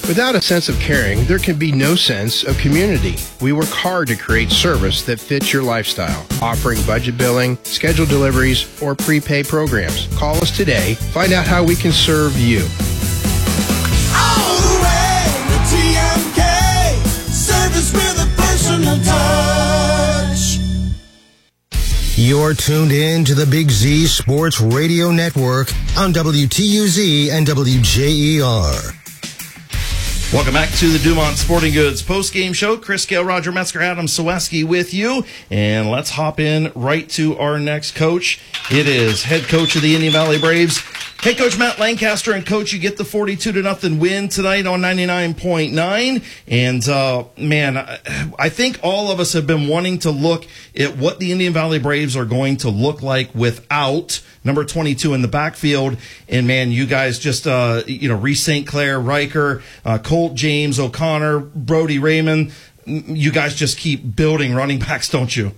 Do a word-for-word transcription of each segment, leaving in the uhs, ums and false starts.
Without a sense of caring, there can be no sense of community. We work hard to create service that fits your lifestyle, offering budget billing, scheduled deliveries, or prepay programs. Call us today. Find out how we can serve you. All the way to T M K, service with a personal touch. You're tuned in to the Big Z Sports Radio Network on W T U Z and W J E R. Welcome back to the Dumont Sporting Goods post-game show. Chris Gale, Roger Metzger, Adam Saweski with you. And let's hop in right to our next coach. It is head coach of the Indian Valley Braves, head coach Matt Lancaster. And, Coach, you get the forty-two to nothing win tonight on ninety-nine point nine. And, uh, man, I think all of us have been wanting to look at what the Indian Valley Braves are going to look like without number twenty-two in the backfield. And, man, you guys just, uh, you know, Reese Saint Clair, Riker, uh, Colt James, O'Connor, Brody Raymond, you guys just keep building running backs, don't you?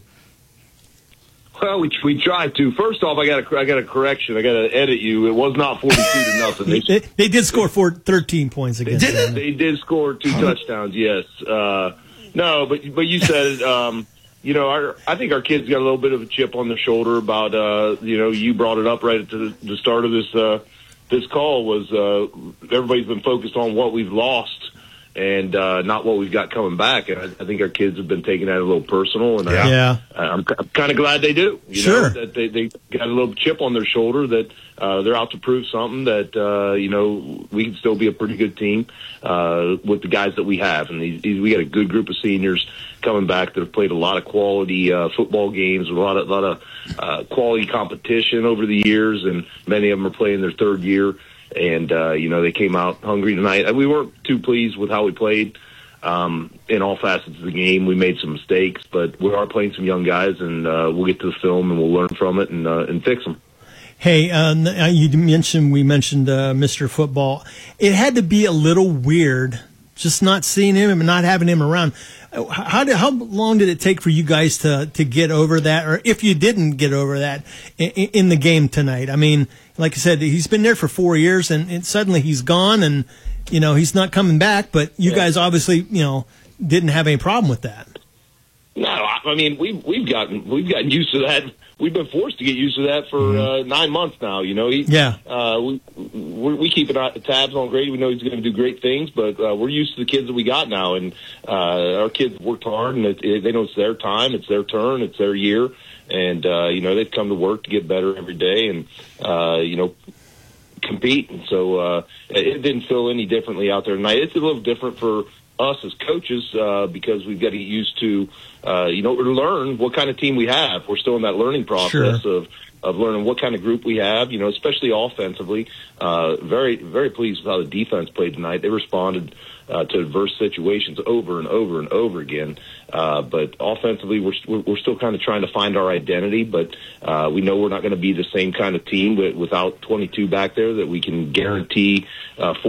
Well, we we tried to. First off, I got a I got a correction. I got to edit you. It was not forty-two to nothing. They, they, they did score four, thirteen points against they did. Them. They did score two touchdowns. Yes. Uh, no, but but you said it. Um, you know, our, I think our kids got a little bit of a chip on their shoulder about. Uh, you know, you brought it up right at the, the start of this uh, this call. Was uh, everybody's been focused on what we've lost and uh, not what we've got coming back. And I, I think our kids have been taking that a little personal, and yeah. yeah. I, I'm, I'm kind of glad they do. You sure. know, that they, they got a little chip on their shoulder, that uh, they're out to prove something, that, uh, you know, we can still be a pretty good team uh, with the guys that we have. And these, these, we got a good group of seniors coming back that have played a lot of quality uh, football games, a lot of, lot of uh, quality competition over the years, and many of them are playing their third year. And, uh, you know, they came out hungry tonight. We weren't too pleased with how we played um, in all facets of the game. We made some mistakes, but we are playing some young guys, and uh, we'll get to the film and we'll learn from it and, uh, and fix them. Hey, uh, you mentioned, we mentioned uh, Mister Football. It had to be a little weird just not seeing him and not having him around. How did, how long did it take for you guys to, to get over that, or if you didn't get over that in, in the game tonight? I mean, like I said, he's been there for four years, and, and suddenly he's gone, and you know he's not coming back. But you yeah. guys obviously, you know, didn't have any problem with that. No, I mean we've we've gotten we've gotten used to that. We've been forced to get used to that for mm-hmm. uh, nine months now. You know, he, yeah. Uh, we we we keep tabs on Grady. We know he's going to do great things, but uh, we're used to the kids that we got now, and uh, our kids worked hard, and it, it, they know it's their time, it's their turn, it's their year, and uh, you know they've come to work to get better every day, and uh, you know compete. And so uh, it didn't feel any differently out there tonight. It's a little different for us as coaches uh, because we've got to get used to, uh, you know, learn what kind of team we have. We're still in that learning process sure. of, of learning what kind of group we have, you know, especially offensively. Uh, very, very pleased with how the defense played tonight. They responded uh, to adverse situations over and over and over again. Uh, but offensively, we're, we're still kind of trying to find our identity, but uh, we know we're not going to be the same kind of team with, without twenty-two back there that we can guarantee uh,